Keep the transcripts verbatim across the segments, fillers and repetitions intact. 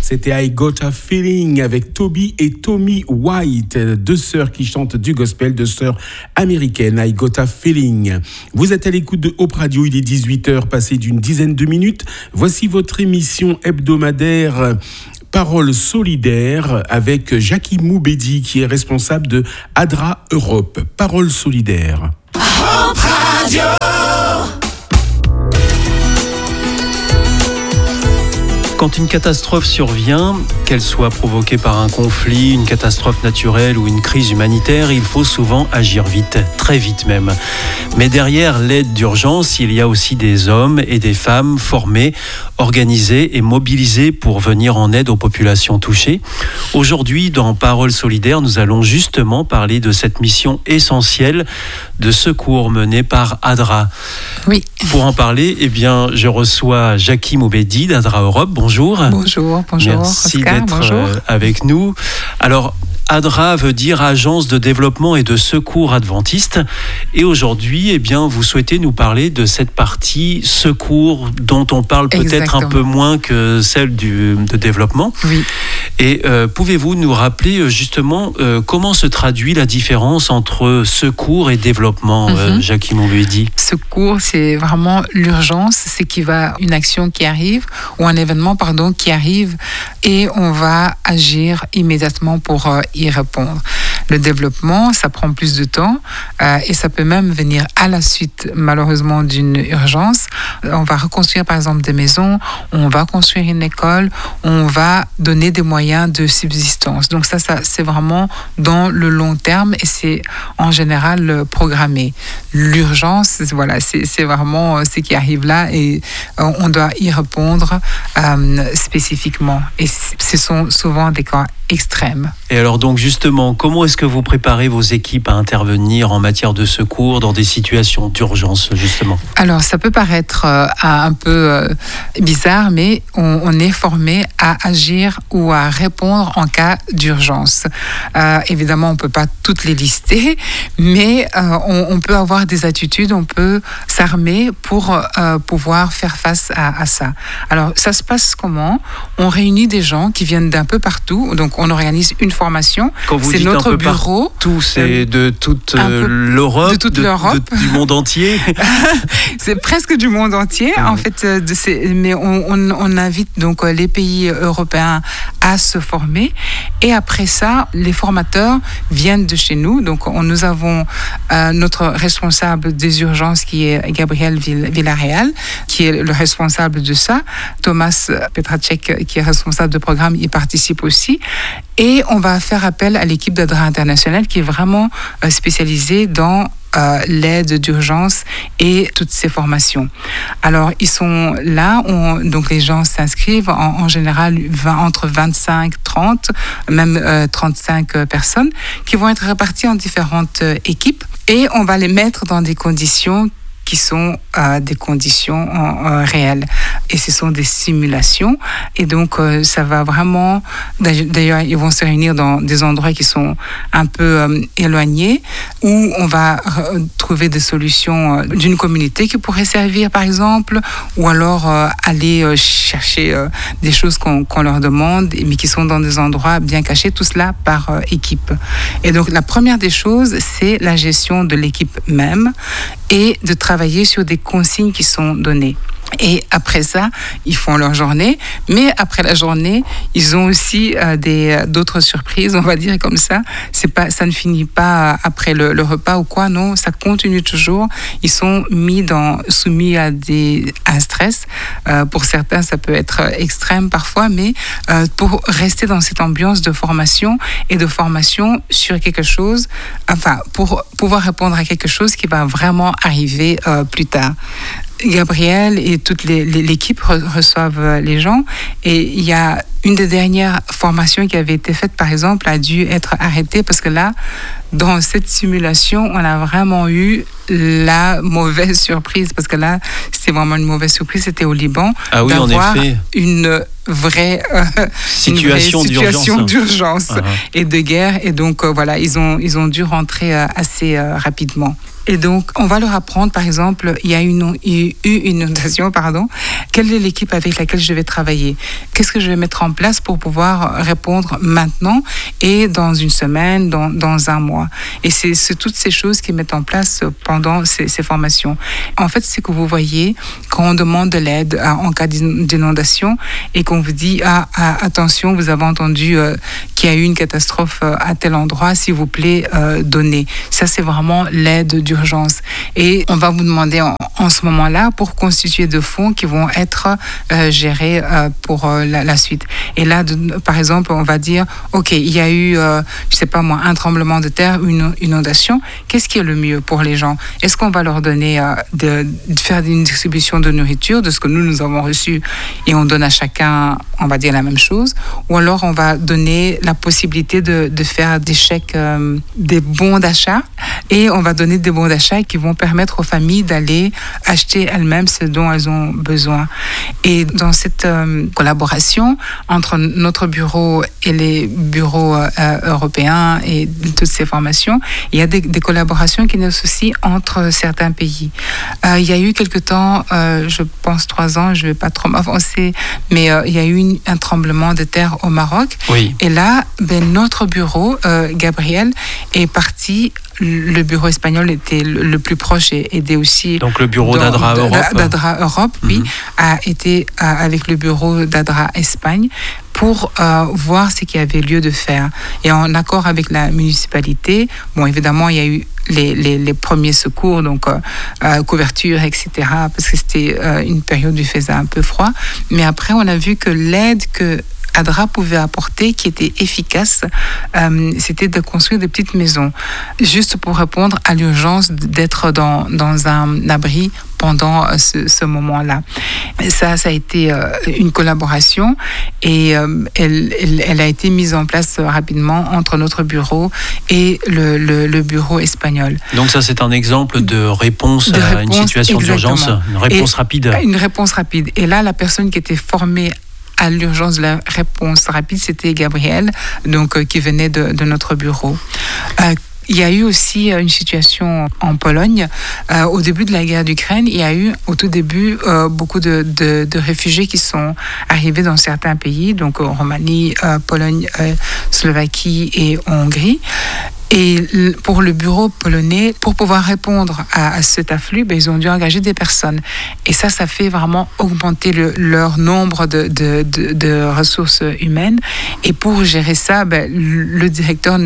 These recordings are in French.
C'était I Got a Feeling avec Toby et Tommy White, deux sœurs qui chantent du gospel, deux sœurs américaines. I Got a Feeling. Vous êtes à l'écoute de Hope Radio, il est dix-huit heures, passé d'une dizaine de minutes. Voici votre émission hebdomadaire Parole solidaire avec Jackie Moubedi qui est responsable de ADRA Europe. Parole solidaire. Hope Radio. Quand une catastrophe survient, qu'elle soit provoquée par un conflit, une catastrophe naturelle ou une crise humanitaire, il faut souvent agir vite, très vite même. Mais derrière l'aide d'urgence, il y a aussi des hommes et des femmes formés, organisés et mobilisés pour venir en aide aux populations touchées. Aujourd'hui, dans Parole solidaire, nous allons justement parler de cette mission essentielle de secours menée par ADRA. Oui. Pour en parler, eh bien, je reçois Jackie Moubedi d'ADRA Europe. Bonjour. Bonjour, bonjour. Merci Oscar, d'être bonjour. avec nous. Alors, ADRA veut dire Agence de développement et de secours adventiste. Et aujourd'hui, eh bien, vous souhaitez nous parler de cette partie secours dont on parle peut-être Exactement. un peu moins que celle du, de développement. Oui. Et euh, pouvez-vous nous rappeler justement euh, comment se traduit la différence entre secours et développement, mm-hmm. euh, Jackie Moubedi? Secours, c'est vraiment l'urgence, c'est qu'il va une action qui arrive ou un événement, pardon, qui arrive et on va agir immédiatement pour euh, y répondre. Le développement, ça prend plus de temps euh, et ça peut même venir à la suite, malheureusement, d'une urgence. On va reconstruire, par exemple, des maisons, on va construire une école, on va donner des moyens de subsistance. Donc ça, ça c'est vraiment dans le long terme et c'est en général programmé. L'urgence, voilà, c'est, c'est vraiment ce qui arrive là et on doit y répondre euh, spécifiquement. Et ce sont souvent des cas extrêmes. Et alors donc justement, comment est-ce que vous préparez vos équipes à intervenir en matière de secours dans des situations d'urgence justement? Alors ça peut paraître euh, un peu euh, bizarre, mais on, on est formé à agir ou à répondre en cas d'urgence. Euh, évidemment, on ne peut pas toutes les lister, mais euh, on, on peut avoir des attitudes, on peut s'armer pour euh, pouvoir faire face à, à ça. Alors ça se passe comment? On réunit des gens qui viennent d'un peu partout, donc on organise une formation. Quand vous c'est dites notre un peu bureau. Partout, c'est de toute peu, l'Europe, de toute de, l'Europe. De, du monde entier. C'est presque du monde entier, mmh. en fait. De ces, mais on, on, on invite donc les pays européens à se former. Et après ça, les formateurs viennent de chez nous. Donc, on, nous avons euh, notre responsable des urgences qui est Gabriel Villarreal, qui est le responsable de ça. Thomas Petracek, qui est responsable de programme, il participe aussi. Et on va faire appel à l'équipe d'ADRA International qui est vraiment euh, spécialisée dans euh, l'aide d'urgence et toutes ces formations. Alors, ils sont là, on, donc les gens s'inscrivent en, en général vingt, entre vingt-cinq, trente, même euh, trente-cinq personnes qui vont être réparties en différentes euh, équipes et on va les mettre dans des conditions qui sont euh, des conditions euh, réelles. Et ce sont des simulations. Et donc, euh, ça va vraiment... D'ailleurs, ils vont se réunir dans des endroits qui sont un peu euh, éloignés, où on va re- trouver des solutions euh, d'une communauté qui pourrait servir, par exemple, ou alors euh, aller euh, chercher euh, des choses qu'on, qu'on leur demande, mais qui sont dans des endroits bien cachés, tout cela par euh, équipe. Et donc, la première des choses, c'est la gestion de l'équipe même et de travailler sur des consignes qui sont données. Et après ça, ils font leur journée. Mais après la journée, ils ont aussi euh, des, d'autres surprises, on va dire comme ça. C'est pas, ça ne finit pas après le, le repas ou quoi, non, ça continue toujours. Ils sont mis dans, soumis à, des, à un stress. Euh, pour certains, ça peut être extrême parfois, mais euh, pour rester dans cette ambiance de formation et de formation sur quelque chose, enfin, pour pouvoir répondre à quelque chose qui va vraiment arriver euh, plus tard. Gabriel et toute les, les, l'équipe re- reçoivent les gens et il y a une des dernières formations qui avait été faite, par exemple, a dû être arrêtée parce que là, dans cette simulation, on a vraiment eu la mauvaise surprise parce que là, c'était vraiment une mauvaise surprise, c'était au Liban, ah oui, d'avoir en effet. une vraie, euh, situation, une vraie situation d'urgence, d'urgence uh-huh. et de guerre et donc euh, voilà, ils ont, ils ont dû rentrer euh, assez euh, rapidement. Et donc, on va leur apprendre, par exemple, il y a une, eu une inondation, pardon. Quelle est l'équipe avec laquelle je vais travailler? Qu'est-ce que je vais mettre en place pour pouvoir répondre maintenant et dans une semaine, dans, dans un mois? Et c'est, c'est toutes ces choses qu'ils mettent en place pendant ces, ces formations. En fait, c'est que vous voyez, quand on demande de l'aide en cas d'inondation et qu'on vous dit ah, ah, attention, vous avez entendu euh, qu'il y a eu une catastrophe à tel endroit, s'il vous plaît, euh, donnez. Ça, c'est vraiment l'aide d'urgence. Et on va vous demander en, en ce moment-là pour constituer de fonds qui vont être euh, gérés euh, pour euh, la, la suite. Et là, de, par exemple, on va dire ok, il y a eu, euh, je sais pas moi, un tremblement de terre, une inondation. Qu'est-ce qui est le mieux pour les gens? Est-ce qu'on va leur donner euh, de, de faire une distribution de nourriture, de ce que nous, nous avons reçu, et on donne à chacun, on va dire la même chose, ou alors on va donner la possibilité de, de faire des chèques, euh, des bons d'achat, et on va donner des bons d'achat qui vont permettre aux familles d'aller acheter elles-mêmes ce dont elles ont besoin. Et dans cette euh, collaboration entre notre bureau et les bureaux euh, européens et toutes ces formations, il y a des, des collaborations qui naissent aussi entre certains pays. Euh, il y a eu quelque temps, euh, je pense trois ans, je ne vais pas trop m'avancer, mais euh, il y a eu une, un tremblement de terre au Maroc. Oui. Et là, ben, notre bureau, euh, Gabriel, est parti. Le bureau espagnol était le, le plus proche et aidé aussi. Donc le bureau dans, d'Adra Europe. D'Adra Europe, mm-hmm. oui, a été euh, avec le bureau d'Adra Espagne pour euh, voir ce qu'il y avait lieu de faire. Et en accord avec la municipalité, bon, évidemment, il y a eu les, les, les premiers secours, donc euh, euh, couverture, et cetera, parce que c'était euh, une période où il faisait un peu froid. Mais après, on a vu que l'aide que Adra pouvait apporter, qui était efficace, euh, c'était de construire des petites maisons, juste pour répondre à l'urgence d'être dans, dans un abri pendant ce, ce moment-là. Ça, ça a été euh, une collaboration et euh, elle, elle, elle a été mise en place rapidement entre notre bureau et le, le, le bureau espagnol. Donc ça, c'est un exemple de réponse de à réponse, une situation exactement. d'urgence, une réponse et rapide. Une réponse rapide. Et là, la personne qui était formée à l'urgence de la réponse rapide, c'était Gabriel, donc, euh, qui venait de, de notre bureau. Euh, Il y a eu aussi une situation en Pologne. Euh, au début de la guerre d'Ukraine, il y a eu au tout début euh, beaucoup de, de, de réfugiés qui sont arrivés dans certains pays, donc en Roumanie, euh, Pologne, euh, Slovaquie et Hongrie. Et pour le bureau polonais, pour pouvoir répondre à, à cet afflux, ben, ils ont dû engager des personnes. Et ça, ça fait vraiment augmenter le, leur nombre de, de, de, de ressources humaines. Et pour gérer ça, ben, le directeur,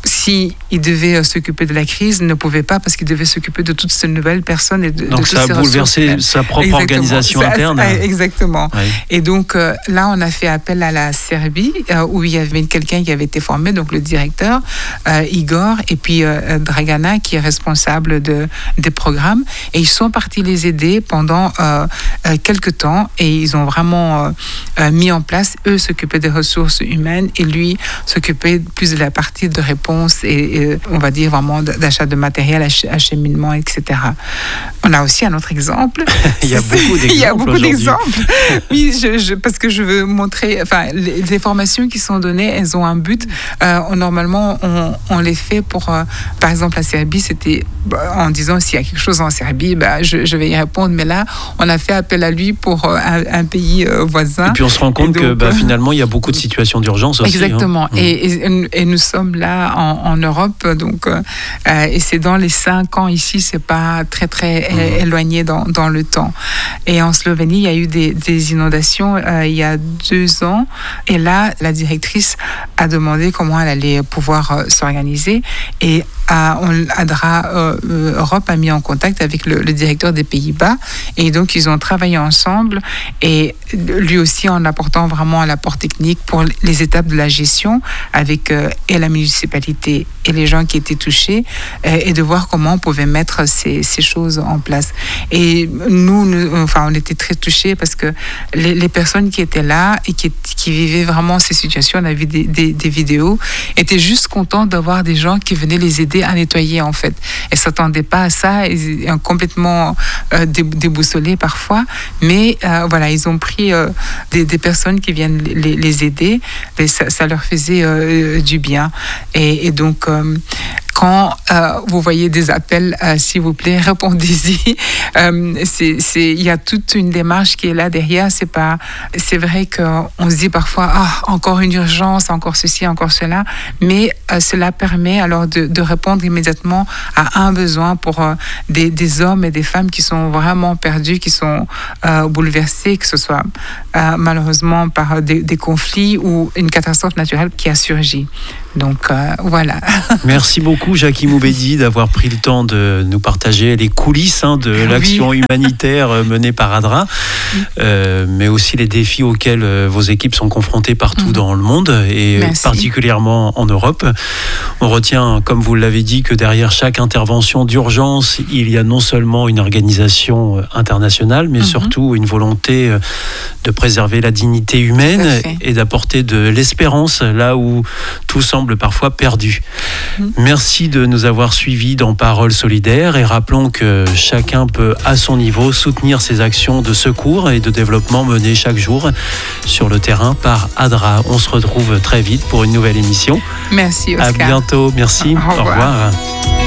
si il devait s'occuper de la crise, ne pouvait pas parce qu'il devait s'occuper de toutes ces nouvelles personnes et de, donc de toutes ça ces a bouleversé sa propre exactement. organisation ça, interne. Exactement. Oui. Et donc euh, là, on a fait appel à la Serbie euh, où il y avait quelqu'un qui avait été formé, donc le directeur euh, Igor, et puis euh, Dragana qui est responsable de des programmes. Et ils sont partis les aider pendant euh, euh, quelques temps et ils ont vraiment euh, euh, mis en place, eux s'occuper des ressources humaines et lui s'occuper plus de la partie de réponse et, et on va dire vraiment d'achat de matériel, ach- acheminement, et cetera. On a aussi un autre exemple. Il y a beaucoup d'exemples. Il y a beaucoup d'exemples. Oui, je, je, parce que je veux montrer, enfin, les, les formations qui sont données, elles ont un but. Euh, on, normalement, on, on les fait pour, euh, par exemple, la Serbie, c'était bah, en disant s'il y a quelque chose en Serbie, bah, je, je vais y répondre. Mais là, on a fait appel à lui pour euh, un, un pays euh, voisin. Et puis on se rend compte donc, que bah, finalement, il y a beaucoup de situations d'urgence aussi. Exactement. Hein. Et, et, et nous sommes là en, en Europe, donc, euh, et c'est dans les cinq ans ici, c'est pas très très mmh. éloigné dans, dans le temps. Et en Slovénie, il y a eu des, des inondations euh, il y a deux ans, et là, la directrice a demandé comment elle allait pouvoir euh, s'organiser, et à, on, Adra euh, Europe a mis en contact avec le, le directeur des Pays-Bas, et donc ils ont travaillé ensemble, et lui aussi en apportant vraiment l'apport technique pour les étapes de la gestion avec euh, et la municipalité et les gens qui étaient touchés, euh, et de voir comment on pouvait mettre ces, ces choses en place. Et nous, nous, enfin, on était très touchés parce que les, les personnes qui étaient là et qui, qui vivaient vraiment ces situations, on a vu des, des, des vidéos, étaient juste contents d'avoir des gens qui venaient les aider à nettoyer, en fait. Elles ne s'attendaient pas à ça, ils étaient complètement euh, déboussolés parfois, mais euh, voilà, ils ont pris euh, des, des personnes qui viennent les, les aider, et ça, ça leur faisait euh, du bien. Et, et donc, euh, quand euh, vous voyez des appels, euh, s'il vous plaît, répondez-y. Euh, c'est, c'est, il y a toute une démarche qui est là derrière. C'est pas, c'est vrai qu'on se dit parfois, ah, encore une urgence, encore ceci, encore cela, mais euh, cela permet alors de, de répondre immédiatement à un besoin pour euh, des, des hommes et des femmes qui sont vraiment perdus, qui sont euh, bouleversés, que ce soit euh, malheureusement par des, des conflits ou une catastrophe naturelle qui a surgi. Donc euh, voilà. Merci beaucoup Jackie Moubedi d'avoir pris le temps de nous partager les coulisses hein, de oui. l'action humanitaire menée par ADRA, euh, mais aussi les défis auxquels euh, vos équipes sont confrontées partout mmh. dans le monde et Merci. particulièrement en Europe. On retient, comme vous l'avez dit, que derrière chaque intervention d'urgence, il y a non seulement une organisation internationale, mais mmh. surtout une volonté de préserver la dignité humaine et d'apporter de l'espérance là où tout semble parfois perdu. Mmh. Merci de nous avoir suivis dans Paroles solidaires et rappelons que chacun peut à son niveau soutenir ces actions de secours et de développement menées chaque jour sur le terrain par ADRA. On se retrouve très vite pour une nouvelle émission. Merci Oscar. À bientôt. Merci. Au revoir. Au revoir.